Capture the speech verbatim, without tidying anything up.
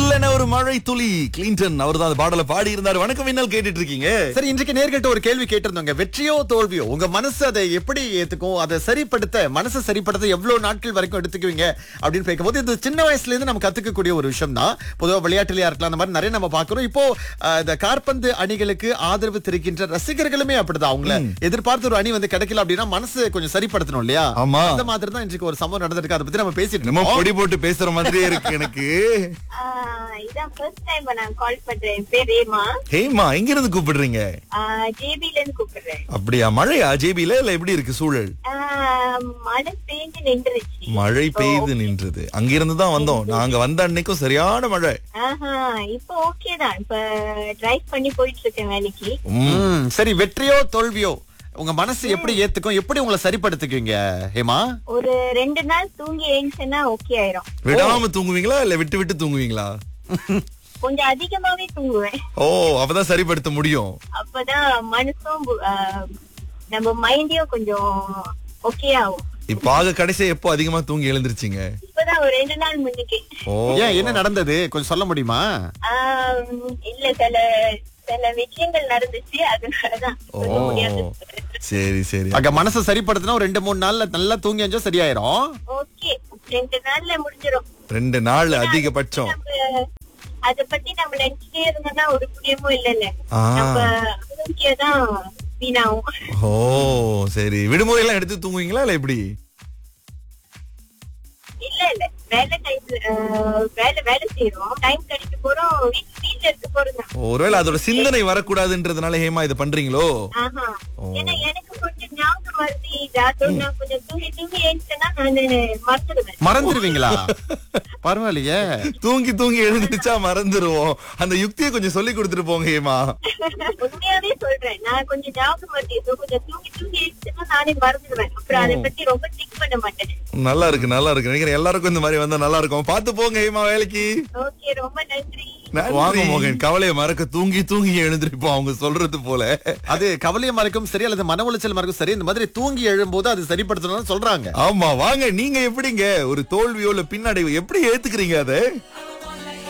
சில்லென ஒரு மழை துளி கிளின்டன் அவர் தான் அந்த பாடலை பாடி இருந்தாரு. வணக்கம் மின்னல் கேட்டுட்டு இருக்கீங்க. சரி, இன்றைக்கு நேர்கிட்ட ஒரு கேள்வி கேட்டிருந்தோங்க. வெற்றியோ தோல்வியோ உங்க மனசு அதை எப்படி ஏத்துக்கும், அதை சரிப்படுத்த மனசை சரிப்படுத்த எவ்வளவு நாட்கள் வரைக்கும் எடுத்துக்குவீங்க அப்படின்னு கேட்கும்போது, இது சின்ன வயசுல இருந்து நம்ம கத்துக்கக்கூடிய ஒரு விஷயம் தான். பொதுவா விளையாட்டுலயா இருக்கலாம், அந்த மாதிரி நிறைய நம்ம பாக்குறோம். இப்போ அஹ், இந்த காற்பந்து அணிகளுக்கு ஆதரவு தெரிவிக்கின்ற ரசிகர்களுமே அப்படிதான். அவங்கள எதிர்பார்த்த ஒரு அணி வந்து கிடைக்கல அப்படின்னா மனசு கொஞ்சம் சரிப்படுத்தணும் இல்லையா? ஆமா. அந்த மாதிரி தான் இன்றைக்கு ஒரு சம்பவம் நடந்திருக்கு. அதை பத்தி நம்ம பேசிட்டு நம்ம இருக்கோம். பொடி போட்டு பேசுற மாதிரியே இருக்கு எனக்கு. ஆஹ் இதான் ஃபர்ஸ்ட் டைம் நான் கால் பண்றேன். என் பேர் ரேமா. ஹேமா, எங்க இருந்து கூப்பிடுறீங்க? ஜேபில இருந்து கூப்பிடுறேன். அப்படியா? மழையா ஜேபில இல்ல எப்படி இருக்கு சூழல்? ஆஹ் மழை பெய்ஞ்சு நின்றுச்சு. மழை பெய்து நின்றது. அங்கிருந்து தான் வந்தோம். நாங்க வந்த அன்னைக்கும் சரியான மழை. ஆஹா, இப்போ ஓகே தான். இப்ப டிரைவ் பண்ணி போயிட்டு இருக்கேன் வேலைக்கு. ம், சரி, வெற்றியோ தோல்வியோ உங்க மனசு எப்படி ஏத்துக்கும், எப்படி உங்களை சரிப்படுத்திக்குவீங்க ஹேமா? ஒரு ரெண்டு நாள் தூங்கி எழுந்துச்சுன்னா ஓகே ஆயிரும். விடாம தூங்குவீங்களா இல்ல விட்டு விட்டு தூங்குவீங்களா? கொஞ்சம் அதிகமாவே தூங்குவேன். ஓ, அப்பதான் சரிப்படுத்த முடியும். அப்பதான் மனசும் ஆஹ், நம்ம மைண்டையும் கொஞ்சம் ஓகே ஆகும். இப்ப ஆக கடைசியா எப்போ அதிகமா தூங்கி எழுந்திருச்சீங்க? இப்பதான் ஒரு ரெண்டு நாள் முன்னுக்கு. ஓ, ஏன், என்ன நடந்தது கொஞ்சம் சொல்ல முடியுமா? ஆஹ், இல்ல சில சில விஷயங்கள் நடந்துச்சு, அதனாலதான் ஓ, சொல்ல முடியாது. சரி சரி. அங்க மனசை சரிப்படுத்தினா ஒரு ரெண்டு மூணு நாள்ல நல்லா தூங்கி அஞ்சோ சரியாயிரும். ஓகே, ரெண்டு நாள்ல முடிஞ்சிரும். ரெண்டு நாள் அதிகபட்சம். நம்ம அத பத்தி நம்ம நினைச்சிட்டே இருந்தோம்னா ஒரு புரியமும் இல்லல்ல. ஆ. நம்ம ஆரோக்கியதான் வீணாகும். ஓ, சரி. விடுமுறை எல்லாம் எடுத்து தூங்குவீங்களா இல்ல எப்படி? இல்ல இல்ல வேலை டைம்ல வேலை வேலை செய்யறோம், டைம் கிடைக்க போறோம், வீட்டு வீட்டுல இருக்க போறோம். ஒருவேளை அதோட சிந்தனை வரக்கூடாதுன்றதுனால ஹேமா இதை பண்றீங்களோ? ஆஹா, ஓ. ஏன்னா எனக்கு கொஞ்சம் ஞாபகம் வருது. இதோ நான் கொஞ்சம் தூங்கி தூங்கி எழுந்துட்டேன்னா நானு மறந்துடுவேன். மறந்துடுவீங்களா? பரவாயில்லையே. தூங்கி தூங்கி எழுந்திருச்சா மறந்துருவோம். அந்த யுக்தியை கொஞ்சம் சொல்லி கொடுத்துட்டு போங்க ஹேமா. உண்மையாவே சொல்றேன், நான் கொஞ்சம் ஞாபகம் வருது. இதோ கொஞ்சம் தூங்கி தூங்கி எழுந்துட்டேன்னா நானே மறந்துடுவேன். அப்புறம் அதை பத்தி ரொம்ப திங்க் பண்ண மாட்டேன். நல்லா இருக்கு நல்லா இருக்கு. நினைக்கிறேன் எல்லாருக்கும் இந்த மாதிரி வந்தா நல்லா இருக்கும். பாத்து போங்க ஹேமா வேலைக்கு. ஓகே, ரொம்ப நன்றி. வாங்க மோகன், கவலையை மறக்க தூங்கி தூங்கி எழுந்திருப்போம் அவங்க சொல்றது போல. அது கவலைய மறைக்கும் சரி, அல்லது மன உளைச்சல் மறைக்கும் சரி, இந்த மாதிரி தூங்கி எழும்போது அது சரிப்படுத்தணும்னு சொல்றாங்க. ஆமா, வாங்க. நீங்க எப்படிங்க ஒரு தோல்வியோ இல்ல பின்னடைவு எப்படி ஏத்துக்கிறீங்க அதை?